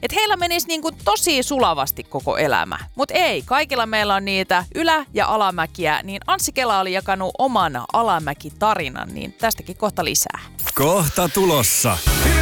että heillä menisi niin kuin tosi sulavasti koko elämä. Mutta ei, kaikilla meillä on niitä ylä- ja alamäkiä, niin Anssi Kela oli jakanut oman alamäki-tarinan, niin tästäkin kohta lisää. Kohta tulossa.